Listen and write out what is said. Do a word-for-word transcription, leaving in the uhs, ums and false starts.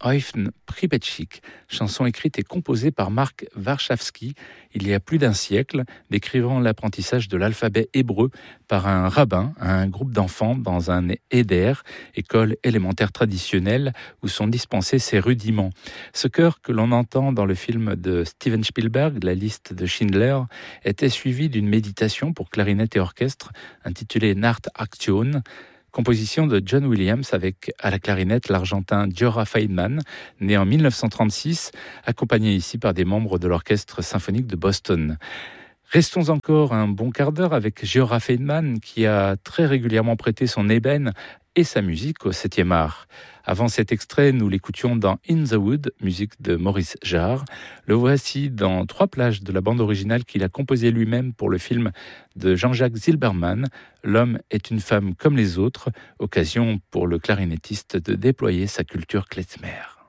Öfen Pripetchik, chanson écrite et composée par Mark Warszawski il y a plus d'un siècle, décrivant l'apprentissage de l'alphabet hébreu par un rabbin à un groupe d'enfants dans un éder, école élémentaire traditionnelle où sont dispensés ces rudiments. Ce chœur que l'on entend dans le film de Steven Spielberg, La liste de Schindler, était suivi d'une méditation pour clarinette et orchestre intitulée Nacht Action, composition de John Williams avec à la clarinette l'Argentin Giora Feidman, né en mille neuf cent trente-six, accompagné ici par des membres de l'Orchestre symphonique de Boston. Restons encore un bon quart d'heure avec Giora Feidman qui a très régulièrement prêté son ébène et sa musique au septième art. Avant cet extrait, nous l'écoutions dans In the Wood, musique de Maurice Jarre. Le voici dans trois plages de la bande originale qu'il a composée lui-même pour le film de Jean-Jacques Zilberman, L'homme est une femme comme les autres, occasion pour le clarinettiste de déployer sa culture klezmer.